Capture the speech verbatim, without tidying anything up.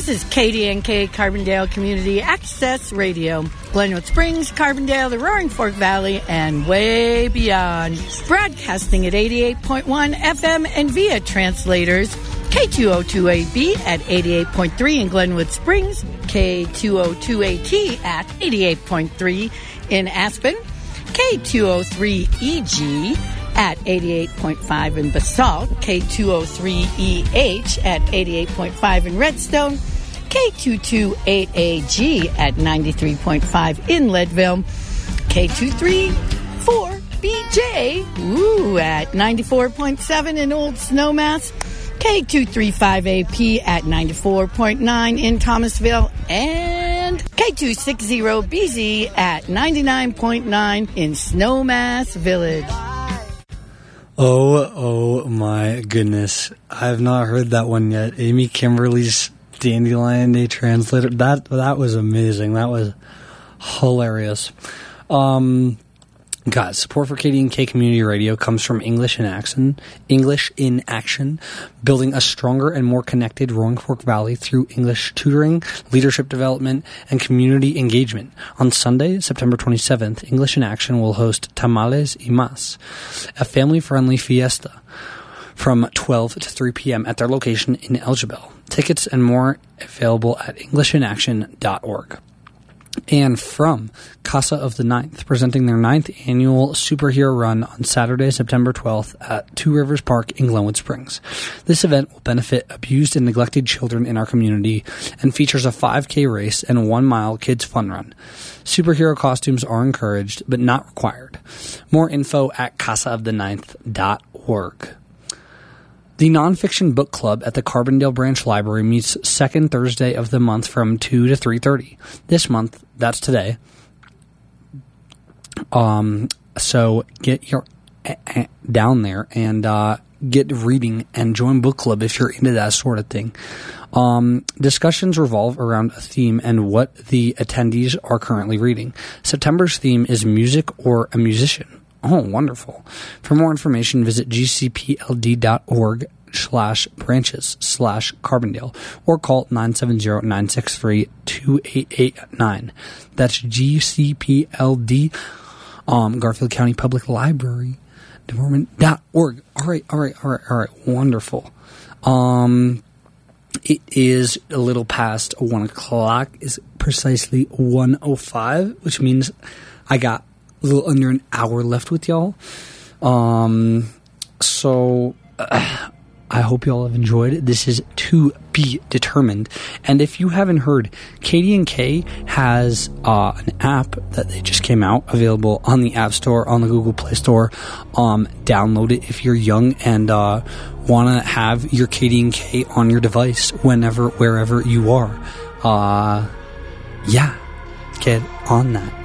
is K D N K Carbondale Community Access Radio. Glenwood Springs, Carbondale, the Roaring Fork Valley, and way beyond. Broadcasting at eighty-eight point one F M and via translators. K two oh two A B at eighty-eight point three in Glenwood Springs. K two oh two A T at eighty-eight point three in Aspen. K two oh three E G at eighty-eight point five in Basalt. K two oh three E H at eighty-eight point five in Redstone. K two twenty-eight A G at ninety-three point five in Leadville. K two thirty-four B J ooh, at ninety-four point seven in Old Snowmass. K two thirty-five A P at ninety-four point nine in Thomasville. And K two sixty B Z at ninety-nine point nine in Snowmass Village. Oh, oh my goodness. I have not heard that one yet. Amy Kimberly's Dandelion Day Translator. That that was amazing. That was hilarious. Um, guys, support for K D N K Community Radio comes from English in Action. English in Action, building a stronger and more connected Roaring Fork Valley through English tutoring, leadership development, and community engagement. On Sunday, September twenty-seventh, English in Action will host Tamales y Mas, a family-friendly fiesta from twelve to three p.m. at their location in Elgibel. Tickets and more available at english in action dot org. And from Casa of the Ninth, presenting their ninth annual superhero run on Saturday, September twelfth at Two Rivers Park in Glenwood Springs. This event will benefit abused and neglected children in our community and features a five K race and a one-mile kids fun run. Superhero costumes are encouraged, but not required. More info at casa of the ninth dot org. The Nonfiction Book Club at the Carbondale Branch Library meets second Thursday of the month from two to three thirty. This month, that's today. Um, so get your uh, uh, down there and uh, get reading and join book club if you're into that sort of thing. Um, discussions revolve around a theme and what the attendees are currently reading. September's theme is music or a musician. Oh, wonderful. For more information, visit g c p l d dot org slash branches slash Carbondale or call nine seven zero, nine six three, two eight eight nine. That's G C P L D, um, Garfield County Public Library Department dot org. All right, all right, all right, all right. Wonderful. Um, it is a little past one o'clock. It's precisely one oh five, which means I got a little under an hour left with y'all. Um, so uh, I hope y'all have enjoyed it. This is To Be Determined. And if you haven't heard, K D N K has uh, an app that they just came out, available on the App Store, on the Google Play Store. Um, download it if you're young and uh, want to have your K D N K on your device whenever, wherever you are. Uh, yeah, get on that.